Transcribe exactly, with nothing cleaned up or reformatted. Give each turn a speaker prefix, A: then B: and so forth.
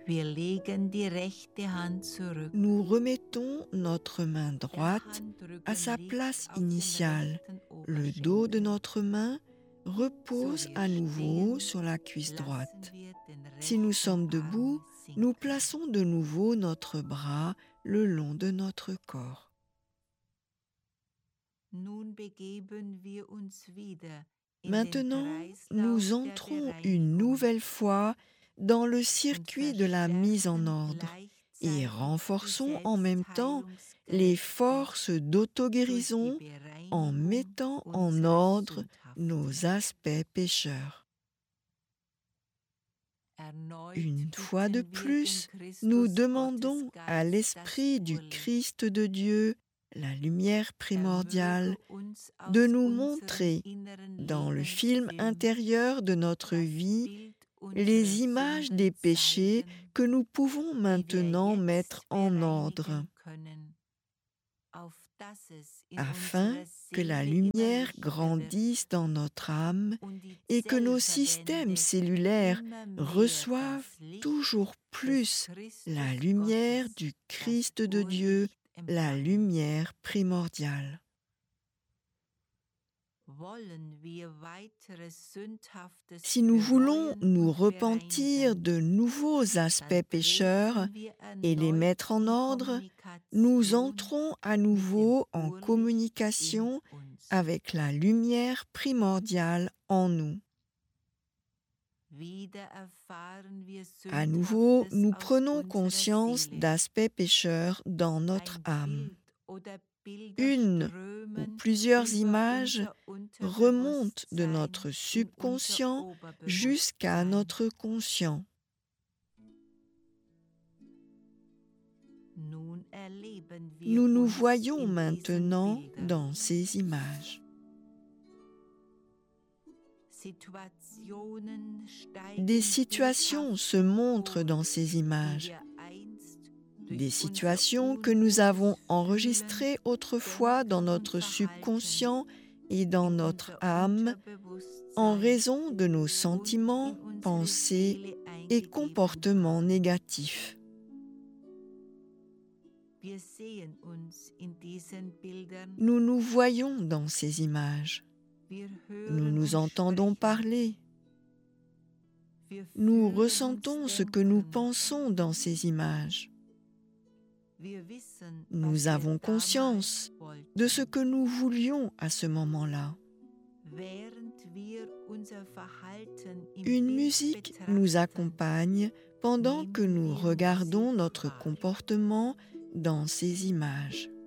A: Wir legen die rechte Hand zurück.
B: Nous remettons notre main
A: Der
B: droite à sa
A: Handrücken
B: place
A: liegt auf dem
B: initiale.
A: rechten
B: Le dos de
A: Oberschenkel.
B: notre main repose
A: So wir
B: à nouveau
A: stehen,
B: sur la cuisse
A: lassen
B: droite.
A: wir den
B: Si nous
A: rechten
B: sommes debout,
A: Arm
B: nous
A: sinken.
B: plaçons de nouveau notre bras le long de notre corps.
A: Nun begeben wir uns wieder in den
B: Maintenant,
A: Kreislauf
B: nous
A: der
B: entrons une
A: Bereinigung
B: nouvelle fois dans le
A: und
B: circuit de la mise en
A: verstärken
B: ordre et
A: gleichzeitig die
B: renforçons en même temps les
A: Selbstheilungskräfte
B: forces
A: durch die
B: d'auto-guérison en
A: Bereinigung
B: mettant en
A: unserer
B: ordre
A: Sündhaften.
B: nos aspects pécheurs.
A: Erneut
B: Une fois de
A: bitten wir
B: plus,
A: den Christus
B: nous
A: Gottes
B: demandons à
A: Geist,
B: l'Esprit
A: das
B: du
A: Urlicht,
B: Christ de Dieu, la lumière
A: er
B: primordiale,
A: möge uns
B: de
A: aus
B: nous
A: unserem
B: montrer
A: inneren
B: dans le film
A: Lebensfilm
B: intérieur de notre
A: das
B: vie
A: Bild
B: les
A: unserer
B: images
A: Sünden
B: des péchés
A: zeigen,
B: que nous pouvons
A: die wir
B: maintenant mettre
A: jetzt
B: en ordre,
A: bereinigen können, auf dass es in
B: afin
A: unserer
B: que la
A: Seele
B: lumière
A: immer lichter
B: grandisse dans notre âme
A: wird und die
B: et que nos systèmes
A: Zellverbände
B: cellulaires
A: immer mehr
B: reçoivent
A: das Licht
B: toujours
A: des
B: plus la
A: Christus
B: lumière
A: Gottes,
B: du
A: das
B: Christ de Dieu,
A: Urlicht
B: la
A: empfangen.
B: lumière primordiale.
A: Wollen wir weiteres Sündhaftes
B: Si nous voulons
A: bereuen
B: nous
A: und
B: repentir
A: bereinigen,
B: de nouveaux aspects
A: dann
B: pécheurs
A: treten wir
B: et les
A: erneut
B: mettre en
A: in
B: ordre, nous
A: Kommunikation
B: entrons à
A: mit dem
B: nouveau en
A: Urlicht in
B: communication
A: uns.
B: avec la lumière primordiale en nous.
A: Wieder erfahren wir
B: À nouveau,
A: Sündhaftes
B: nous
A: aus
B: prenons
A: unserer
B: conscience
A: Seele.
B: d'aspects pécheurs dans notre
A: Ein
B: âme.
A: Bild oder Bilder
B: Une ou
A: strömen
B: plusieurs
A: über
B: images
A: unser
B: remontent de
A: Unterbewusstsein
B: notre
A: in unser
B: subconscient jusqu'à
A: Oberbewusstsein.
B: notre conscient.
A: Nun erleben wir
B: Nous nous
A: uns
B: voyons
A: in diesen
B: maintenant
A: Bildern.
B: dans ces images.
A: Situationen steigen
B: Des situations
A: bildhaft
B: se montrent
A: hervor,
B: dans ces
A: die
B: images.
A: wir einst
B: Des
A: durch
B: situations
A: unser
B: que nous avons
A: Unbewusstfühlen,
B: enregistrées autrefois dans
A: Denken und
B: notre
A: Verhalten
B: subconscient et dans
A: in
B: notre
A: unser
B: âme en
A: Unterbewusstsein
B: raison de nos
A: und
B: sentiments,
A: in unsere
B: pensées
A: Seele
B: et
A: eingegeben
B: comportements
A: haben.
B: négatifs.
A: Wir sehen uns in diesen Bildern,
B: Nous nous voyons dans ces images.
A: wir
B: Nous
A: hören
B: nous
A: und
B: entendons
A: sprechen,
B: parler.
A: wir
B: Nous
A: fühlen
B: ressentons
A: und
B: ce que nous
A: denken.
B: pensons dans ces images.
A: Wir wissen, was
B: Nous
A: wir
B: avons
A: damals
B: conscience
A: wollten.
B: de ce que nous voulions à ce moment-là.
A: Während wir unser Verhalten im
B: Une
A: Bild
B: musique
A: betrachten,
B: nous accompagne pendant que
A: nehmen
B: nous
A: wir
B: regardons
A: Musik
B: notre
A: wahr.
B: comportement dans ces images.